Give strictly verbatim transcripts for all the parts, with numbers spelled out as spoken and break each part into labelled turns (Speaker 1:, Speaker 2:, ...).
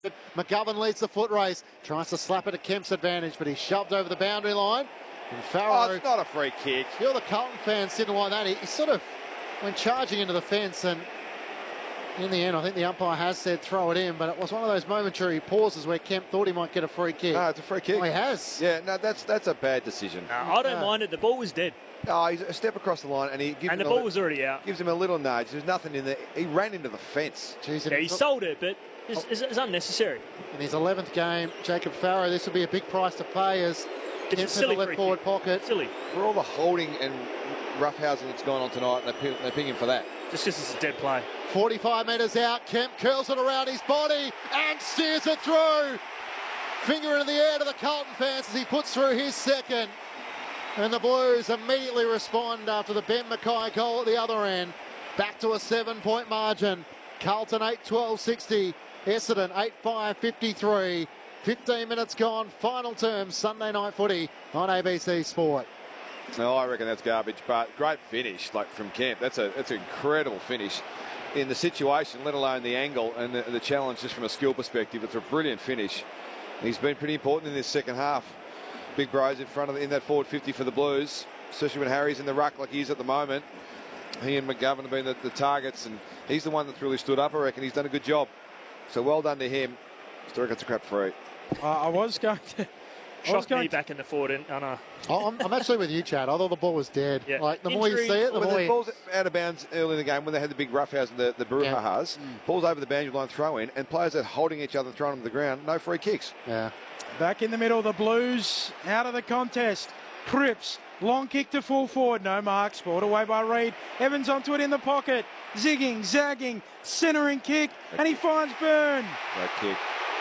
Speaker 1: McGovern leads the foot race, tries to slap it at Kemp's advantage, but he's shoved over the boundary line. And Farrow,
Speaker 2: oh, it's not a free kick.
Speaker 1: Feel the Carlton fans didn't like that. He, he sort of went charging into the fence, and in the end, I think the umpire has said throw it in, but it was one of those momentary pauses where Kemp thought he might get a free kick.
Speaker 2: No, it's a free kick.
Speaker 1: Oh, he has.
Speaker 2: Yeah, no, that's that's a bad decision.
Speaker 3: No, I don't
Speaker 1: No.
Speaker 3: mind it. The ball was dead.
Speaker 2: Oh, he's a step across the line, and he gives
Speaker 3: And the
Speaker 2: him a,
Speaker 3: ball was already out.
Speaker 2: gives him a little nudge. There's nothing in there. He ran into the fence.
Speaker 1: Jeez,
Speaker 3: Yeah, he
Speaker 1: in-
Speaker 3: sold it, but it's, it's, it's unnecessary.
Speaker 1: in his eleventh game, Jacob Farrow, this will be a big price to pay as
Speaker 3: It's a
Speaker 1: Kemp in the
Speaker 3: silly
Speaker 1: left
Speaker 3: free
Speaker 1: forward
Speaker 3: kick.
Speaker 1: pocket.
Speaker 3: Silly.
Speaker 2: For all the holding and roughhousing that's gone on tonight, and they ping, they ping him for that.
Speaker 3: Just because it's a dead play.
Speaker 1: forty-five metres out, Kemp curls it around his body and steers it through. Finger into the air to the Carlton fans as he puts through his second. And the Blues immediately respond after the Ben Mackay goal at the other end. Back to a seven-point margin. Carlton eight twelve sixty. Essendon eight five fifty-three. fifteen minutes gone. Final term, Sunday night footy on A B C Sport.
Speaker 2: No, I reckon that's garbage, but great finish, like from Kemp. That's a that's an incredible finish in the situation, let alone the angle and the, the challenge just from a skill perspective. It's a brilliant finish. He's been pretty important in this second half. Big Bros in front of the, in that forward fifty for the Blues, especially when Harry's in the ruck like he is at the moment. He and McGovern have been the, the targets, and he's the one that's really stood up. I reckon he's done a good job. So well done to him. Still reckon it's a crap free.
Speaker 4: Uh, I was going to. I was
Speaker 3: Shot
Speaker 4: going
Speaker 3: me
Speaker 4: to,
Speaker 3: back in the forward. And, oh, no.
Speaker 1: Oh, I'm, I'm actually with you, Chad. I thought the ball was dead.
Speaker 3: Yeah.
Speaker 1: Like, the more you
Speaker 3: Injury-
Speaker 1: see it, the
Speaker 2: When
Speaker 1: more
Speaker 2: the
Speaker 1: you...
Speaker 2: ball's out of bounds early in the game, when they had the big roughhouse and the, the brouhahas,
Speaker 1: Yeah.
Speaker 2: balls over the boundary line throw in, and players are holding each other, throwing them to the ground, no free kicks.
Speaker 1: Yeah.
Speaker 4: back in the middle, the Blues out of the contest. Cripps, long kick to full forward, no mark, spoiled away by Reid. Evans onto it in the pocket, zigging, zagging, centering kick, and he finds Byrne.
Speaker 2: Great kick.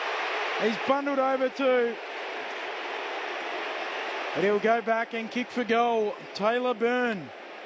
Speaker 4: He's bundled over too. But he'll go back and kick for goal. Taylor Byrne.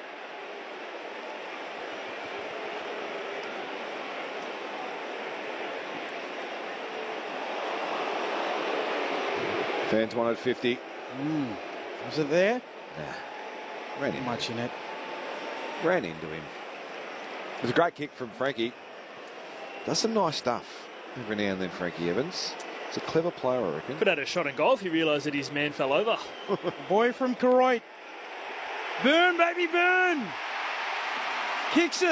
Speaker 2: Fans wanted fifty.
Speaker 4: Mm. Was it there?
Speaker 2: Nah. Ran
Speaker 4: Not
Speaker 2: in.
Speaker 4: much in it.
Speaker 2: Ran into him. It was a great kick from Frankie. Does some nice stuff every now and then, Frankie Evans. He's a clever player, I reckon.
Speaker 3: Could have had a shot in goal if he realised that his man fell over.
Speaker 4: Boy from Koroit. Byrne, baby, Byrne. Kicks it.